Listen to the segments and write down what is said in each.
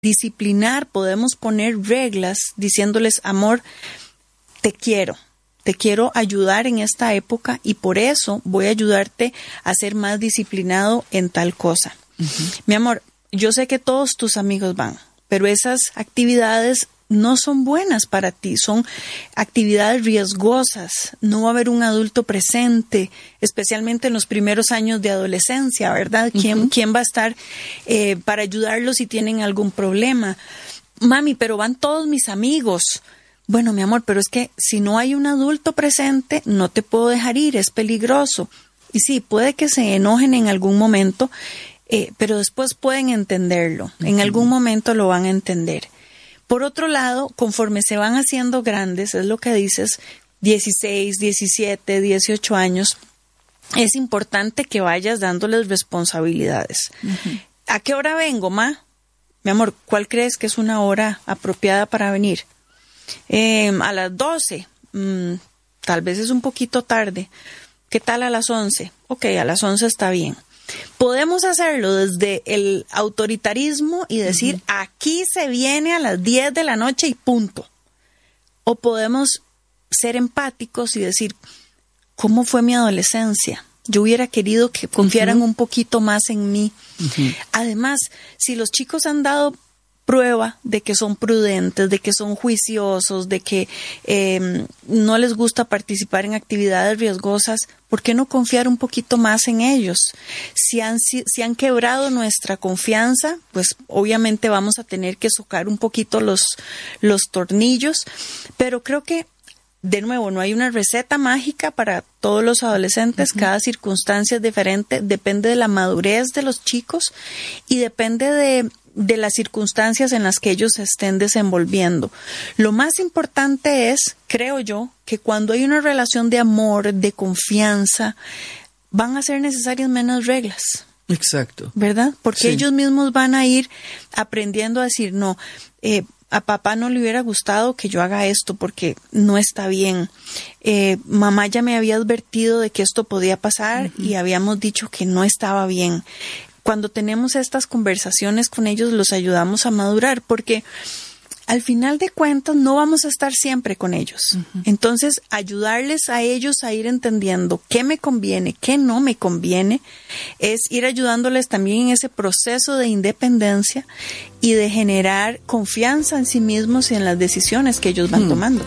disciplinar, podemos poner reglas diciéndoles, amor, te quiero ayudar en esta época y por eso voy a ayudarte a ser más disciplinado en tal cosa. Mi amor, yo sé que todos tus amigos van, pero esas actividades no son buenas para ti, son actividades riesgosas, no va a haber un adulto presente, especialmente en los primeros años de adolescencia, ¿verdad? ¿Quién va a estar para ayudarlos si tienen algún problema? Mami, pero van todos mis amigos. Bueno, mi amor, pero es que si no hay un adulto presente, no te puedo dejar ir, es peligroso. Y sí, puede que se enojen en algún momento, pero después pueden entenderlo, en algún momento lo van a entender. Por otro lado, conforme se van haciendo grandes, es lo que dices, 16, 17, 18 años, es importante que vayas dándoles responsabilidades. ¿A qué hora vengo, ma? Mi amor, ¿cuál crees que es una hora apropiada para venir? A las 12. Tal vez es un poquito tarde. ¿Qué tal a las 11? Ok, a las 11 está bien. Podemos hacerlo desde el autoritarismo y decir, aquí se viene a las 10 de la noche y punto. O podemos ser empáticos y decir, ¿cómo fue mi adolescencia? Yo hubiera querido que confiaran un poquito más en mí. Además, si los chicos han dado prueba de que son prudentes, de que son juiciosos, de que no les gusta participar en actividades riesgosas, ¿por qué no confiar un poquito más en ellos? Si han quebrado nuestra confianza, pues obviamente vamos a tener que socar un poquito los tornillos, pero creo que de nuevo, no hay una receta mágica para todos los adolescentes, cada circunstancia es diferente, depende de la madurez de los chicos y depende de las circunstancias en las que ellos se estén desenvolviendo. Lo más importante es, creo yo, que cuando hay una relación de amor, de confianza, van a ser necesarias menos reglas. Exacto. ¿Verdad? Porque ellos mismos van a ir aprendiendo a decir, no, a papá no le hubiera gustado que yo haga esto porque no está bien. Mamá ya me había advertido de que esto podía pasar y habíamos dicho que no estaba bien. Cuando tenemos estas conversaciones con ellos, los ayudamos a madurar porque al final de cuentas no vamos a estar siempre con ellos. Entonces, ayudarles a ellos a ir entendiendo qué me conviene, qué no me conviene, es ir ayudándoles también en ese proceso de independencia y de generar confianza en sí mismos y en las decisiones que ellos van tomando.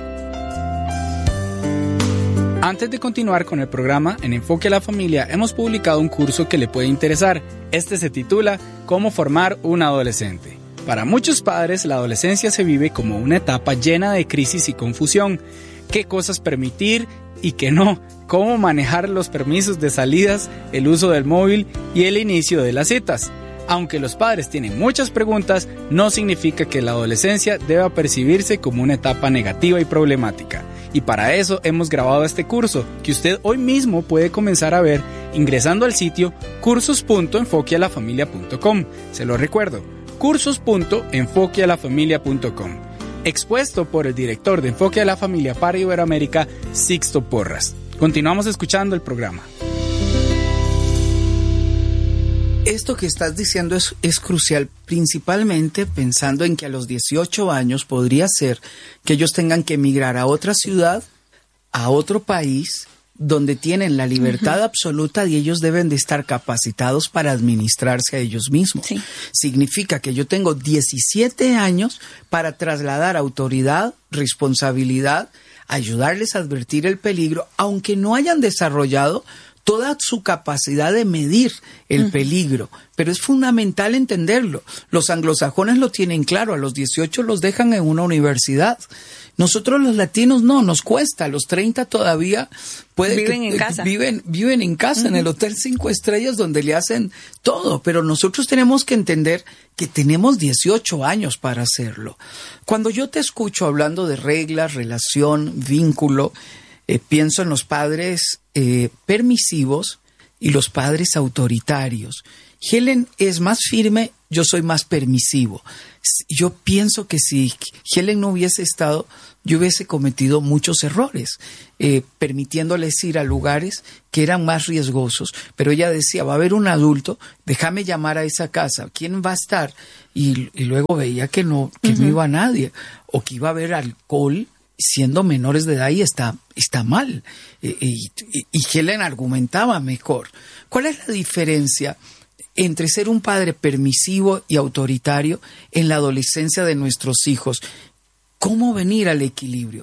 Antes de continuar con el programa, en Enfoque a la Familia hemos publicado un curso que le puede interesar. Este se titula ¿Cómo formar un adolescente? Para muchos padres, la adolescencia se vive como una etapa llena de crisis y confusión. ¿Qué cosas permitir y qué no? ¿Cómo manejar los permisos de salidas, el uso del móvil y el inicio de las citas? Aunque los padres tienen muchas preguntas, no significa que la adolescencia deba percibirse como una etapa negativa y problemática. Y para eso hemos grabado este curso, que usted hoy mismo puede comenzar a ver ingresando al sitio cursos.enfoquealafamilia.com. Se lo recuerdo, cursos.enfoquealafamilia.com. Expuesto por el director de Enfoque a la Familia para Iberoamérica, Sixto Porras. Continuamos escuchando el programa. Esto que estás diciendo es crucial, principalmente pensando en que a los 18 años podría ser que ellos tengan que emigrar a otra ciudad, a otro país, donde tienen la libertad absoluta y ellos deben de estar capacitados para administrarse a ellos mismos. Sí. Significa que yo tengo 17 años para trasladar autoridad, responsabilidad, ayudarles a advertir el peligro, aunque no hayan desarrollado toda su capacidad de medir el peligro, pero es fundamental entenderlo. Los anglosajones lo tienen claro, a los 18 los dejan en una universidad. Nosotros los latinos no, nos cuesta, a los 30 todavía viven en casa. Viven en casa, en el Hotel 5 Estrellas, donde le hacen todo, pero nosotros tenemos que entender que tenemos 18 años para hacerlo. Cuando yo te escucho hablando de reglas, relación, vínculo, pienso en los padres permisivos y los padres autoritarios. Helen es más firme, yo soy más permisivo. Yo pienso que si Helen no hubiese estado, yo hubiese cometido muchos errores, permitiéndoles ir a lugares que eran más riesgosos. Pero ella decía, va a haber un adulto, déjame llamar a esa casa, ¿quién va a estar? Y luego veía que no iba nadie, o que iba a haber alcohol siendo menores de edad y está mal. Y Helen argumentaba mejor. ¿Cuál es la diferencia entre ser un padre permisivo y autoritario en la adolescencia de nuestros hijos? ¿Cómo venir al equilibrio?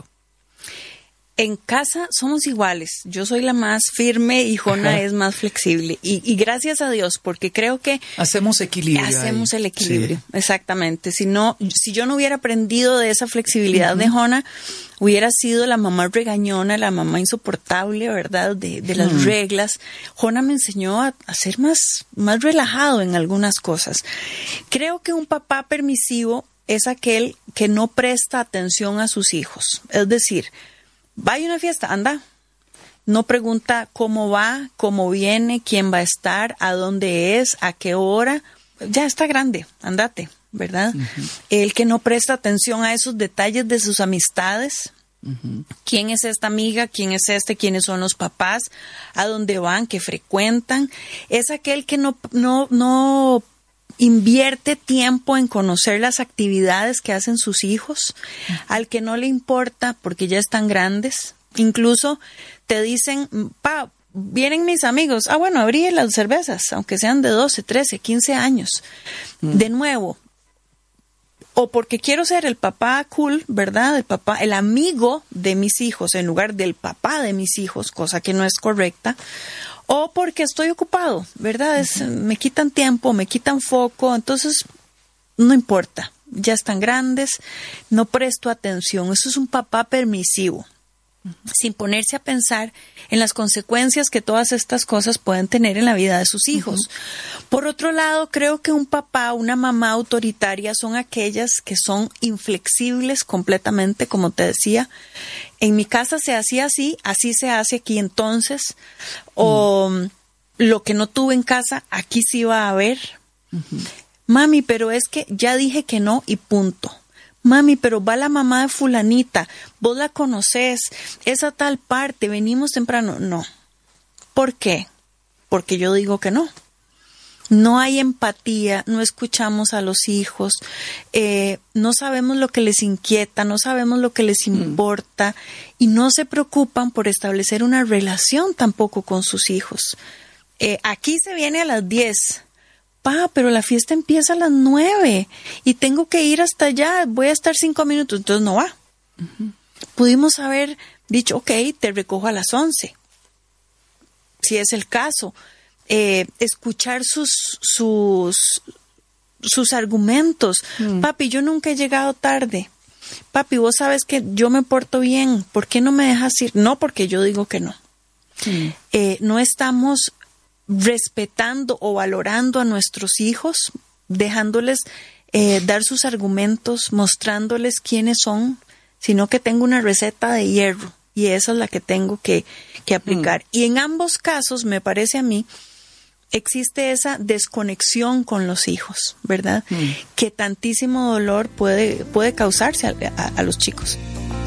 En casa somos iguales. Yo soy la más firme y Jona es más flexible. Y gracias a Dios, porque creo que hacemos equilibrio. Hacemos el equilibrio, sí. Exactamente. Si yo no hubiera aprendido de esa flexibilidad de Jona, hubiera sido la mamá regañona, la mamá insoportable, ¿verdad? De las reglas. Jona me enseñó a ser más relajado en algunas cosas. Creo que un papá permisivo es aquel que no presta atención a sus hijos. Es decir, vaya a una fiesta, anda. No pregunta cómo va, cómo viene, quién va a estar, a dónde es, a qué hora. Ya está grande, andate, ¿verdad? El que no presta atención a esos detalles de sus amistades. ¿Quién es esta amiga? ¿Quién es quiénes son los papás? ¿A dónde van? ¿Qué frecuentan? Es aquel que no invierte tiempo en conocer las actividades que hacen sus hijos, al que no le importa porque ya están grandes. Incluso te dicen, vienen mis amigos. Bueno, abrí las cervezas, aunque sean de 12, 13, 15 años. De nuevo, o porque quiero ser el papá cool, ¿verdad? El amigo de mis hijos en lugar del papá de mis hijos, cosa que no es correcta. O porque estoy ocupado, ¿verdad? Me quitan tiempo, me quitan foco, entonces no importa, ya están grandes, no presto atención. Eso es un papá permisivo, sin ponerse a pensar en las consecuencias que todas estas cosas pueden tener en la vida de sus hijos. Por otro lado, creo que un papá, una mamá autoritaria son aquellas que son inflexibles completamente, como te decía. En mi casa se hacía así se hace aquí entonces. O lo que no tuve en casa, aquí sí va a haber. Mami, pero es que ya dije que no y punto. Mami, pero va la mamá de fulanita, vos la conocés, esa tal parte, venimos temprano. No. ¿Por qué? Porque yo digo que no. No hay empatía, no escuchamos a los hijos, no sabemos lo que les inquieta, no sabemos lo que les importa y no se preocupan por establecer una relación tampoco con sus hijos. Aquí se viene a las 10. Pero la fiesta empieza a las 9 y tengo que ir hasta allá, voy a estar 5 minutos, entonces no va. Pudimos haber dicho, ok, te recojo a las 11, si es el caso. Escuchar sus argumentos. Papi, yo nunca he llegado tarde. Papi, vos sabes que yo me porto bien, ¿por qué no me dejas ir? No, porque yo digo que no. No estamos respetando o valorando a nuestros hijos, dejándoles dar sus argumentos, mostrándoles quiénes son, sino que tengo una receta de hierro y esa es la que tengo que aplicar. Y en ambos casos, me parece a mí, existe esa desconexión con los hijos, ¿verdad? Que tantísimo dolor puede causarse a los chicos.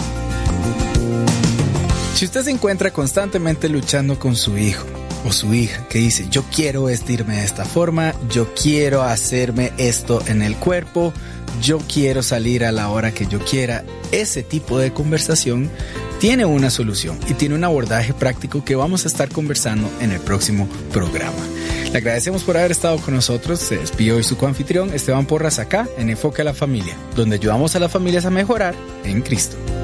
Si usted se encuentra constantemente luchando con su hijo o su hija que dice, yo quiero vestirme de esta forma, yo quiero hacerme esto en el cuerpo, yo quiero salir a la hora que yo quiera, ese tipo de conversación tiene una solución y tiene un abordaje práctico que vamos a estar conversando en el próximo programa. Le agradecemos por haber estado con nosotros. Se despidió hoy su coanfitrión Esteban Porras acá en Enfoque a la Familia, donde ayudamos a las familias a mejorar en Cristo.